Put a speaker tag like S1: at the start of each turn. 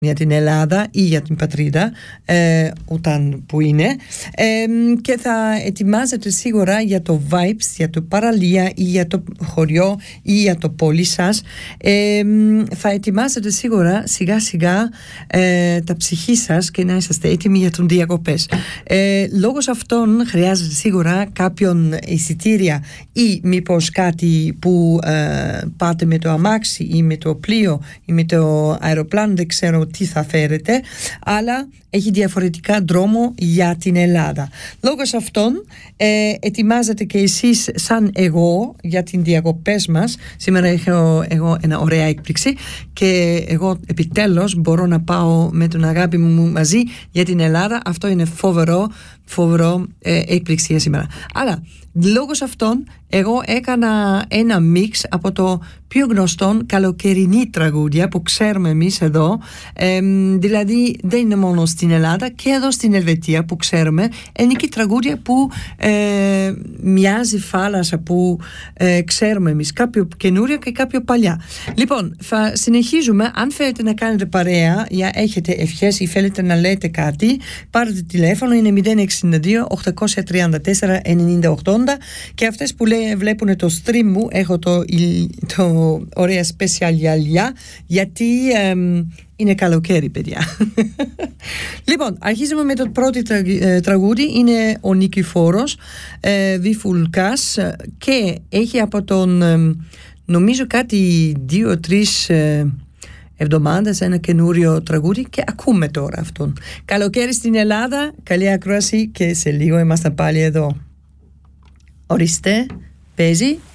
S1: για την Ελλάδα ή για την πατρίδα όταν που είναι, και θα ετοιμάζεται σίγουρα για το vibes, για το παραλία ή για το χωριό ή για το πόλη σας. Θα ετοιμάζετε σίγουρα σιγά σιγά τα ψυχή σας και να είσαστε έτοιμοι για τον διακοπές. Λόγως αυτών χρειάζεται σίγουρα κάποιον εισιτήρια ή μήπως κάτι που πάτε με το αμάξι ή με το πλοίο ή με το αεροπλάνο, δεν ξέρω τι θα φέρετε, αλλά έχει διαφορετικά δρόμο για την Ελλάδα. Λόγως αυτών ετοιμάζετε και εσείς σαν εγώ για την διακοπές μας. Σήμερα έχω εγώ ένα ωραία έκπληξη και εγώ επιτέλους μπορώ να πάω με τον αγάπη μου μαζί για την Ελλάδα. Αυτό είναι φοβερό έκπληξη για σήμερα. Αλλά λόγως αυτών εγώ έκανα ένα μίξ από το πιο γνωστό καλοκαιρινή τραγούδια που ξέρουμε εμείς εδώ, δηλαδή δεν είναι μόνο στην Ελλάδα και εδώ στην Ελβετία που ξέρουμε, είναι και τραγούδια που μοιάζει θάλασσα που ξέρουμε εμείς, κάποιο καινούρια και κάποιο παλιά. Λοιπόν, θα συνεχίζουμε. Αν θέλετε να κάνετε παρέα για έχετε ευχές ή θέλετε να λέτε κάτι, πάρετε τηλέφωνο, είναι 062 834 9080, και αυτές που βλέπουν το stream μου έχω το ωραία special γυαλιά, γιατί είναι καλοκαίρι, παιδιά. Λοιπόν, αρχίζουμε με το πρώτο τραγούδι. Είναι ο Νικηφόρος Βιφουλκάς και έχει από τον νομίζω κάτι 2-3 εβδομάδες ένα καινούριο τραγούδι και ακούμε τώρα αυτόν. Καλοκαίρι στην Ελλάδα, καλή ακρόαση και σε λίγο είμαστε πάλι εδώ. Ορίστε, παίζει.